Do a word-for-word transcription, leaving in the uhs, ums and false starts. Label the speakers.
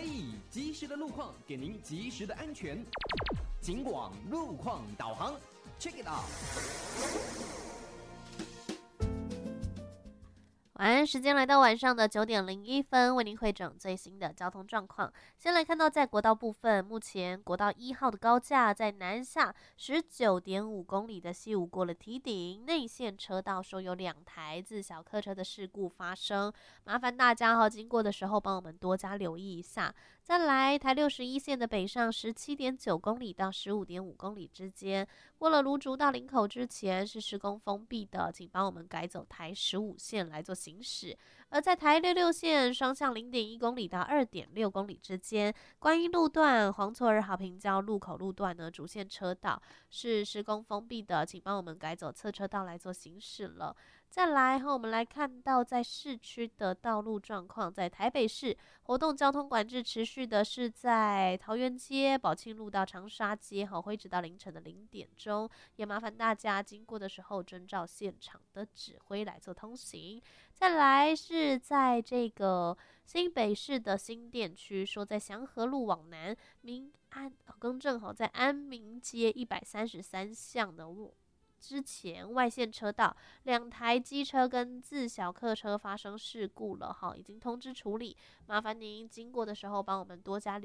Speaker 1: 嘿，及时的路况给您及时的安全。警广路况导航 ，check it out。
Speaker 2: 晚安，时间来到晚上的九点零一分，为您汇整最新的交通状况。先来看到在国道部分，目前国道一号的高架在南下十九点五公里的西武过了堤顶，内线车道说有两台自小客车的事故发生，麻烦大家哈经过的时候帮我们多加留意一下。再来，台六十一线的北上十七点九公里到十五点五公里之间，过了芦竹到林口之前是施工封闭的，请帮我们改走台十五线来做行驶。而在台六六线双向零点一公里到二点六公里之间，观音路段、黄厝儿好平交路口路段呢，主线车道是施工封闭的，请帮我们改走侧车道来做行驶了。再来和我们来看到在市区的道路状况，在台北市活动交通管制持续的是在桃园街、宝庆路到长沙街，好，会直到凌晨的零点钟，也麻烦大家经过的时候遵照现场的指挥来做通行。再来是在这个新北市的新店区，说在祥和路往南民安，哦、更正好，在安民街一百三十三巷的之前外线车道两台机车跟自小客车发生事故了哈，已经通知处理，麻烦您经过的时候帮我们多加留